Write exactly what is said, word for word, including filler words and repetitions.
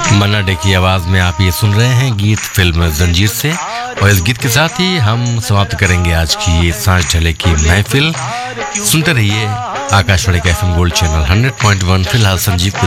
मन्ना डे की आवाज में आप ये सुन रहे हैं गीत फिल्म जंजीर से, और इस गीत के साथ ही हम समाप्त करेंगे आज की ये सांझ ढले की महफिल। सुनते रहिए आकाशवाणी का FM gold channel hundred point वन। फिलहाल संजीव